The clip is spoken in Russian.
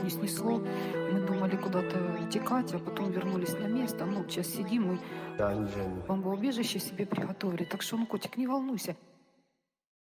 не снесло. Мы думали куда-то утекать, а потом вернулись на место. Ну, сейчас сидим, мы Да, Женя. бомбоубежище себе приготовили. Так что, ну, котик, не волнуйся.